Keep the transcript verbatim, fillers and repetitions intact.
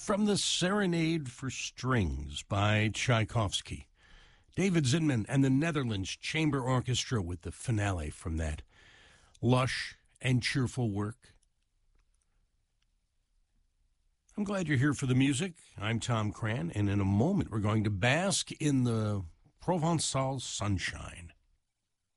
from the Serenade for Strings by Tchaikovsky. David Zinman and the Netherlands Chamber Orchestra with the finale from that lush and cheerful work. I'm glad you're here for the music. I'm Tom Cran, and in a moment we're going to bask in the Provençal sunshine.